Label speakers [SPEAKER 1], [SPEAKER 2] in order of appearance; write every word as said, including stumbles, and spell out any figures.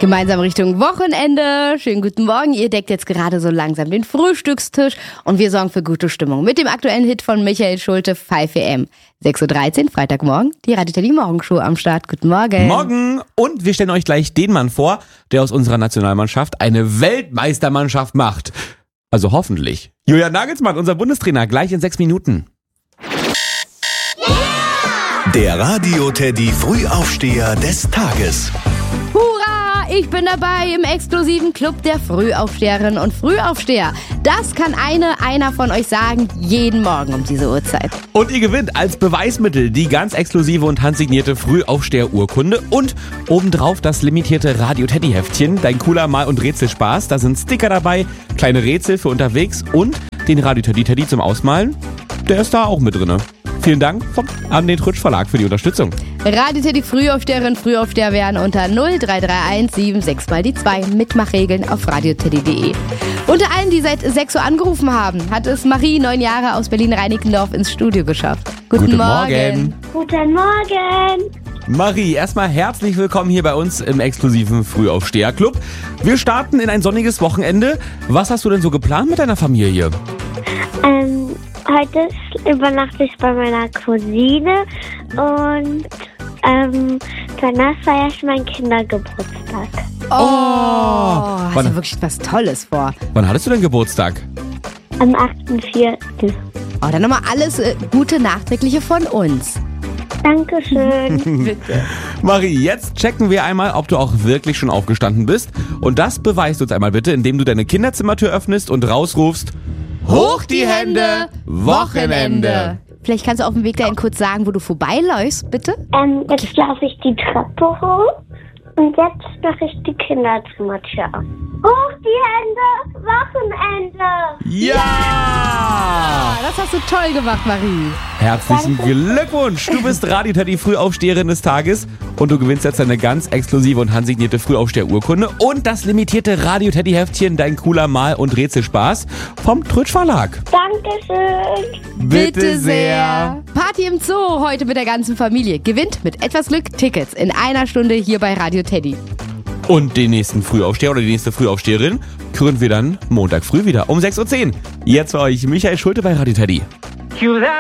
[SPEAKER 1] Gemeinsam Richtung Wochenende. Schönen guten Morgen. Ihr deckt jetzt gerade so langsam den Frühstückstisch und wir sorgen für gute Stimmung mit dem aktuellen Hit von Michael Schulte, five a m sechs Uhr dreizehn, Freitagmorgen, die Radio Teddy Morgenshow am Start. Guten Morgen.
[SPEAKER 2] Morgen. Und wir stellen euch gleich den Mann vor, der aus unserer Nationalmannschaft eine Weltmeistermannschaft macht. Also hoffentlich. Julian Nagelsmann, unser Bundestrainer, gleich in sechs Minuten.
[SPEAKER 3] Der Radio Teddy Frühaufsteher des Tages.
[SPEAKER 1] Hurra! Ich bin dabei im exklusiven Club der Frühaufsteherinnen und Frühaufsteher. Das kann eine, einer von euch sagen, jeden Morgen um diese Uhrzeit.
[SPEAKER 2] Und ihr gewinnt als Beweismittel die ganz exklusive und handsignierte Frühaufsteher-Urkunde und obendrauf das limitierte Radio Teddy Heftchen, dein cooler Mal- und Rätselspaß. Da sind Sticker dabei, kleine Rätsel für unterwegs und den Radio Teddy Teddy zum Ausmalen. Der ist da auch mit drinne. Vielen Dank vom, an den Trutsch Verlag für die Unterstützung.
[SPEAKER 1] Radio Teddy Frühaufsteherinnen, Frühaufsteher werden unter null drei drei eins sieben sechs mal die zwei. Mitmachregeln auf radioteddy punkt de. Unter allen, die seit sechs Uhr angerufen haben, hat es Marie, neun Jahre aus Berlin-Reinickendorf, ins Studio geschafft. Guten,
[SPEAKER 2] Guten
[SPEAKER 1] Morgen.
[SPEAKER 2] Morgen.
[SPEAKER 4] Guten Morgen.
[SPEAKER 2] Marie, erstmal herzlich willkommen hier bei uns im exklusiven Frühaufsteher-Club. Wir starten in ein sonniges Wochenende. Was hast du denn so geplant mit deiner Familie?
[SPEAKER 4] Ähm, heute übernachte ich bei meiner Cousine und ähm, danach feiere ich meinen Kindergeburtstag.
[SPEAKER 1] Oh, hast
[SPEAKER 2] wann-
[SPEAKER 1] du wirklich was Tolles vor.
[SPEAKER 2] Wann hattest du denn Geburtstag?
[SPEAKER 4] Am achten vierten
[SPEAKER 1] Oh, dann nochmal alles äh, Gute nachträgliche von uns.
[SPEAKER 4] Dankeschön.
[SPEAKER 1] Bitte.
[SPEAKER 2] Marie, jetzt checken wir einmal, ob du auch wirklich schon aufgestanden bist. Und das beweist uns einmal bitte, indem du deine Kinderzimmertür öffnest und rausrufst: Hoch die Hände, Wochenende.
[SPEAKER 1] Vielleicht kannst du auf dem Weg dahin kurz sagen, wo du vorbeiläufst, bitte?
[SPEAKER 4] ähm, jetzt laufe ich die Treppe hoch und jetzt mache ich die Kinderzimmertür auf. Hoch die Hände, Wochenende.
[SPEAKER 2] Ja!
[SPEAKER 1] Ah, das hast du toll gemacht, Marie.
[SPEAKER 2] Herzlichen Glückwunsch! Du bist Radio Teddy Frühaufsteherin des Tages und du gewinnst jetzt eine ganz exklusive und handsignierte Frühaufsteher-Urkunde und das limitierte Radio Teddy Heftchen, dein cooler Mal- und Rätselspaß vom Trutsch Verlag.
[SPEAKER 4] Dankeschön.
[SPEAKER 1] Party im Zoo heute mit der ganzen Familie. Gewinnt mit etwas Glück Tickets in einer Stunde hier bei Radio Teddy.
[SPEAKER 2] Und den nächsten Frühaufsteher oder die nächste Frühaufsteherin küren wir dann Montag früh wieder um sechs Uhr zehn. Jetzt für euch Michael Schulte bei Radio Teddy.